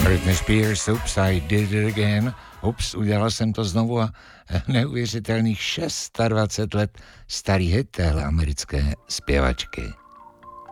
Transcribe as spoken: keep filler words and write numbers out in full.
Britney Spears, Oops, I did it again. Ups, udělal jsem to znovu a neuvěřitelných dvacet šest let starý hit téhle americké zpěvačky.